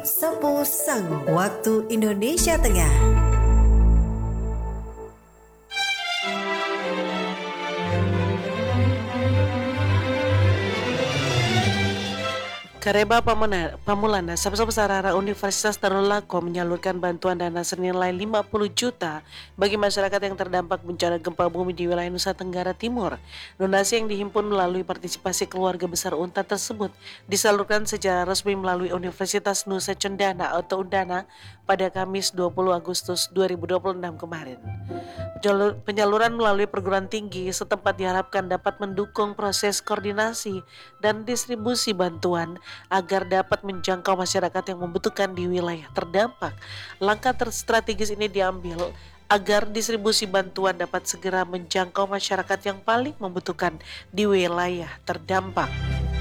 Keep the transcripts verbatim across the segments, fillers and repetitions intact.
Sapu Sangu, waktu Indonesia Tengah. Kareba Pamuna- Pamulana, Sabsa Sarara Universitas Tarulako menyalurkan bantuan dana senilai lima puluh juta bagi masyarakat yang terdampak bencana gempa bumi di wilayah Nusa Tenggara Timur. Donasi yang dihimpun melalui partisipasi keluarga besar UNTAD tersebut disalurkan secara resmi melalui Universitas Nusa Cendana atau Undana pada Kamis dua puluh Agustus dua ribu dua puluh enam kemarin. Jalur penyaluran melalui perguruan tinggi setempat diharapkan dapat mendukung proses koordinasi dan distribusi bantuan agar dapat menjangkau masyarakat yang membutuhkan di wilayah terdampak. Langkah terstrategis ini diambil agar distribusi bantuan dapat segera menjangkau masyarakat yang paling membutuhkan di wilayah terdampak.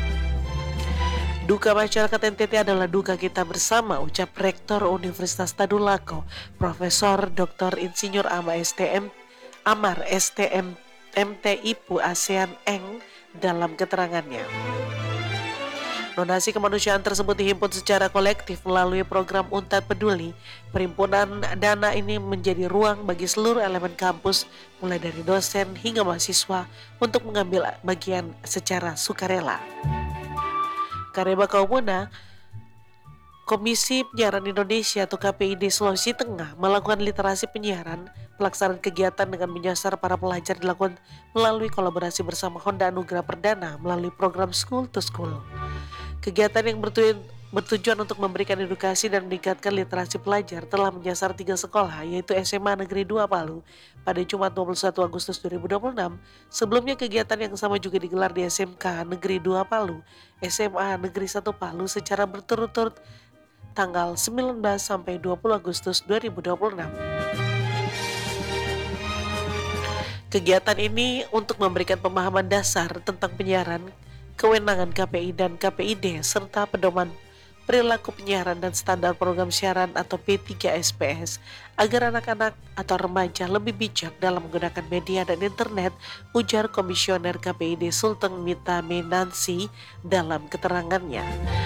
Duka masyarakat N T T adalah duka kita bersama, ucap Rektor Universitas Tadulako, Profesor Doktor Insinyur Ama S T M Amar S T M M T I P U ASEAN Eng dalam keterangannya. Donasi kemanusiaan tersebut dihimpun secara kolektif melalui program UNTAD Peduli. Perhimpunan dana ini menjadi ruang bagi seluruh elemen kampus, mulai dari dosen hingga mahasiswa, untuk mengambil bagian secara sukarela. Kareba Kaumuna, Komisi Penyiaran Indonesia atau K P I D Sulawesi Tengah melakukan literasi penyiaran. Pelaksanaan kegiatan dengan menyasar para pelajar dilakukan melalui kolaborasi bersama Honda Anugerah Perdana melalui program School to School. Kegiatan yang bertujuan, bertujuan untuk memberikan edukasi dan meningkatkan literasi pelajar telah menyasar tiga sekolah, yaitu S M A Negeri dua Palu pada Jumat dua puluh satu Agustus dua ribu dua puluh enam. Sebelumnya kegiatan yang sama juga digelar di S M K Negeri dua Palu, S M A Negeri satu Palu secara berturut-turut tanggal sembilan belas sampai dua puluh Agustus dua ribu dua puluh enam. Kegiatan ini untuk memberikan pemahaman dasar tentang penyiaran, kewenangan K P I dan K P I D, serta pedoman perilaku penyiaran dan standar program siaran atau P tiga S P S, agar anak-anak atau remaja lebih bijak dalam menggunakan media dan internet, ujar Komisioner K P I D Sultan Mita Menansi dalam keterangannya.